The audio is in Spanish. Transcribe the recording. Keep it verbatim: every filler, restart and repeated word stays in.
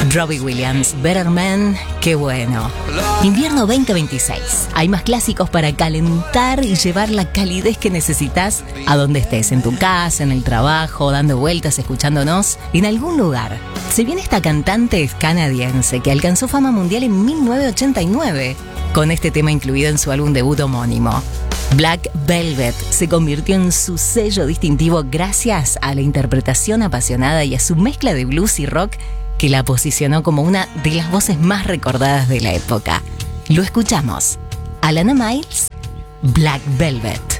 Robbie Williams, Better Man, qué bueno. Invierno veinte veintiséis. Hay más clásicos para calentar y llevar la calidez que necesitas a donde estés, en tu casa, en el trabajo, dando vueltas, escuchándonos, en algún lugar. Se viene esta cantante canadiense que alcanzó fama mundial en mil novecientos ochenta y nueve, con este tema incluido en su álbum debut homónimo. Black Velvet se convirtió en su sello distintivo gracias a la interpretación apasionada y a su mezcla de blues y rock que la posicionó como una de las voces más recordadas de la época. Lo escuchamos. Alana Miles, Black Velvet.